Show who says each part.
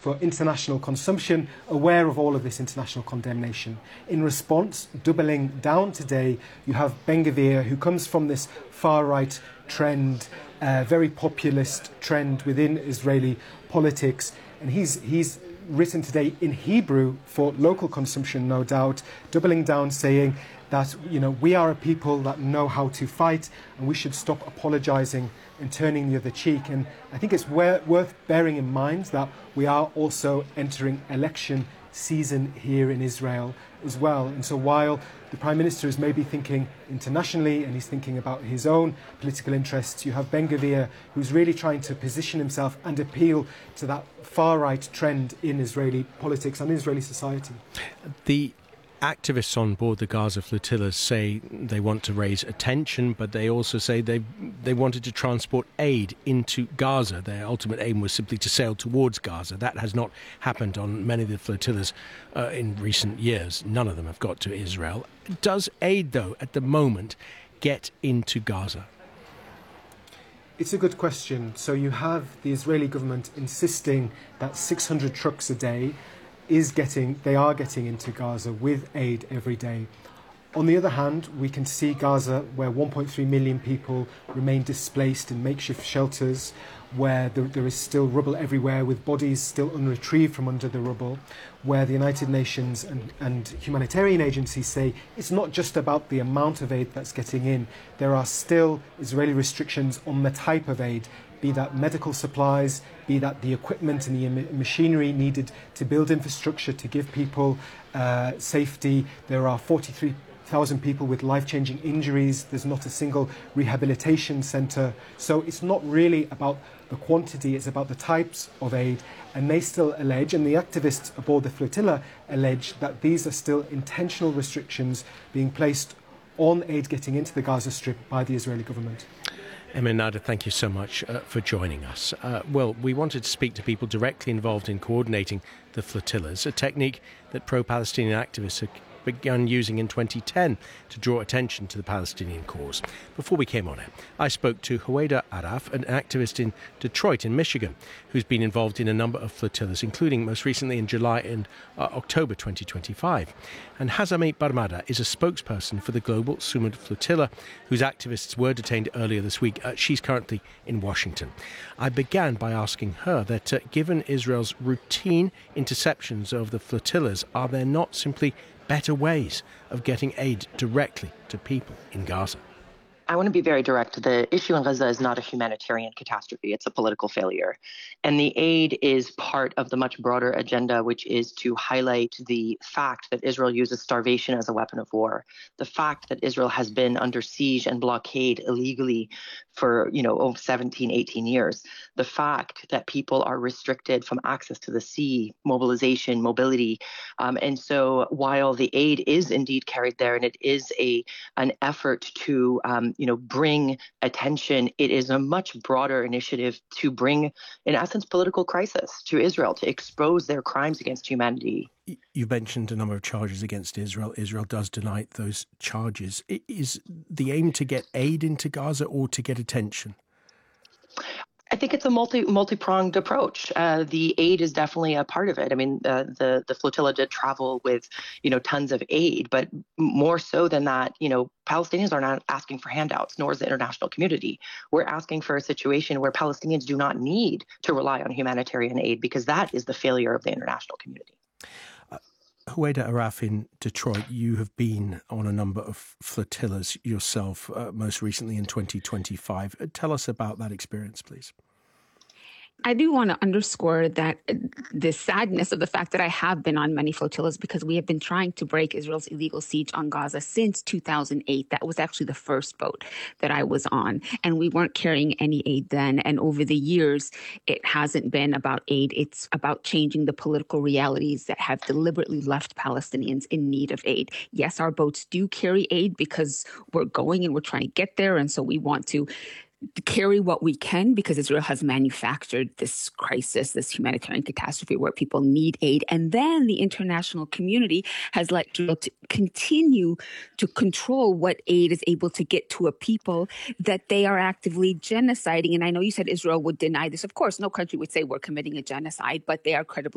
Speaker 1: for international consumption, aware of all of this international condemnation. In response, doubling down today, you have Ben-Gvir, who comes from this far-right trend, very populist trend within Israeli politics, and he's written today in Hebrew for local consumption, no doubt, doubling down, saying that, we are a people that know how to fight and we should stop apologizing and turning the other cheek. And I think it's worth bearing in mind that we are also entering election season here in Israel as well. And so while the Prime Minister is maybe thinking internationally and he's thinking about his own political interests, you have Ben-Gvir, who's really trying to position himself and appeal to that far-right trend in Israeli politics and Israeli society.
Speaker 2: The activists on board the Gaza flotilla say they want to raise attention, but they also say they wanted to transport aid into Gaza. Their ultimate aim was simply to sail towards Gaza. That has not happened on many of the flotillas in recent years. None of them have got to Israel. Does aid, though, at the moment, get into Gaza?
Speaker 1: It's a good question. So you have the Israeli government insisting that 600 trucks a day they are getting into Gaza with aid every day. On the other hand, we can see Gaza, where 1.3 million people remain displaced in makeshift shelters, where there is still rubble everywhere, with bodies still unretrieved from under the rubble, where the United Nations and humanitarian agencies say it's not just about the amount of aid that's getting in. There are still Israeli restrictions on the type of aid, be that medical supplies, be that the equipment and the machinery needed to build infrastructure to give people safety. There are 43,000 people with life-changing injuries. There's not a single rehabilitation centre. So it's not really about the quantity, it's about the types of aid. And they still allege, and the activists aboard the flotilla allege, that these are still intentional restrictions being placed on aid getting into the Gaza Strip by the Israeli government.
Speaker 2: Emin Nada, thank you so much for joining us. Well, we wanted to speak to people directly involved in coordinating the flotillas, a technique that pro-Palestinian activists have begun using in 2010 to draw attention to the Palestinian cause. Before we came on it, I spoke to Huwaida Araf, an activist in Detroit in Michigan, who's been involved in a number of flotillas, including most recently in July and October 2025. And Hazami Barmada is a spokesperson for the Global Sumud Flotilla, whose activists were detained earlier this week. She's currently in Washington. I began by asking her that given Israel's routine interceptions of the flotillas, are there not simply better ways of getting aid directly to people in Gaza?
Speaker 3: I want to be very direct. The issue in Gaza is not a humanitarian catastrophe. It's a political failure. And the aid is part of the much broader agenda, which is to highlight the fact that Israel uses starvation as a weapon of war. The fact that Israel has been under siege and blockade illegally for, over 17, 18 years. The fact that people are restricted from access to the sea, mobilization, mobility. And so while the aid is indeed carried there and it is an effort to bring attention, it is a much broader initiative to bring, in essence, political crisis to Israel, to expose their crimes against humanity.
Speaker 2: You mentioned a number of charges against Israel. Israel does deny those charges. Is the aim to get aid into Gaza or to get attention?
Speaker 3: I think it's a multi-pronged approach. The aid is definitely a part of it. I mean, the flotilla did travel with, tons of aid, but more so than that, Palestinians are not asking for handouts, nor is the international community. We're asking for a situation where Palestinians do not need to rely on humanitarian aid, because that is the failure of the international community.
Speaker 2: Huwaida Araf in Detroit, you have been on a number of flotillas yourself, most recently in 2025. Tell us about that experience, please.
Speaker 4: I do want to underscore that the sadness of the fact that I have been on many flotillas, because we have been trying to break Israel's illegal siege on Gaza since 2008. That was actually the first boat that I was on, and we weren't carrying any aid then. And over the years, it hasn't been about aid. It's about changing the political realities that have deliberately left Palestinians in need of aid. Yes, our boats do carry aid because we're going and we're trying to get there. And so we want to carry what we can, because Israel has manufactured this crisis, this humanitarian catastrophe where people need aid. And then the international community has let Israel to continue to control what aid is able to get to a people that they are actively genociding. And I know you said Israel would deny this. Of course, no country would say we're committing a genocide, but they are credibly